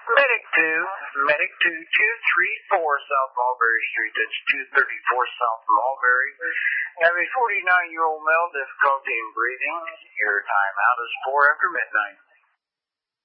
Medic 234 South Mulberry Street. That's 234 South Mulberry. Have a 49-year-old male, difficulty in breathing. Your timeout is 4 after midnight.